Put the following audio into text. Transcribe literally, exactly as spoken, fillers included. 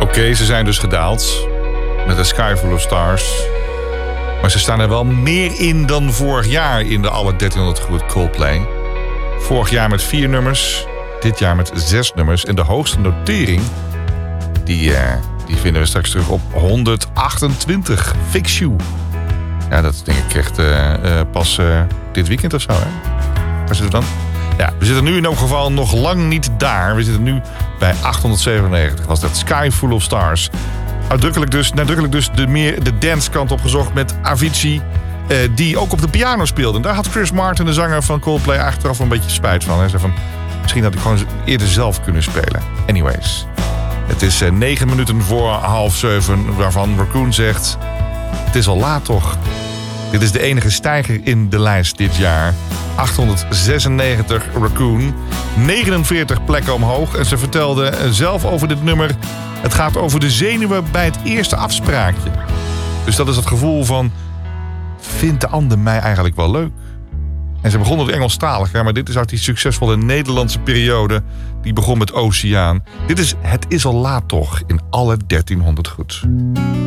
Oké, okay, ze zijn dus gedaald met A Sky Full of Stars. Maar ze staan er wel meer in dan vorig jaar in de alle dertienhonderd goed Coldplay. Vorig jaar met vier nummers, dit jaar met zes nummers. En de hoogste notering, die, uh, die vinden we straks terug op honderdachtentwintig. Fix You. Ja, dat denk ik echt uh, uh, pas uh, dit weekend of zo, hè? Waar zitten we dan? Ja, we zitten nu in elk geval nog lang niet daar. We zitten nu bij achthonderdzevenennegentig. Was dat Sky Full of Stars. Uitdrukkelijk dus, nadrukkelijk dus de meer de dance kant opgezocht met Avicii. Eh, die ook op de piano speelde. En daar had Chris Martin, de zanger van Coldplay, achteraf een beetje spijt van. Hij zei van, misschien had ik gewoon eerder zelf kunnen spelen. Anyways. Het is eh, negen minuten voor half zeven, waarvan Raccoon zegt, het is al laat toch. Dit is de enige stijger in de lijst dit jaar. achthonderdzesennegentig Raccoon. negenenveertig plekken omhoog. En ze vertelde zelf over dit nummer. Het gaat over de zenuwen bij het eerste afspraakje. Dus dat is het gevoel van, vindt de ander mij eigenlijk wel leuk? En ze begon het Engelstalig, hè, maar dit is uit die succesvolle Nederlandse periode. Die begon met Oceaan. Dit is Het is al laat toch in alle dertienhonderd goed.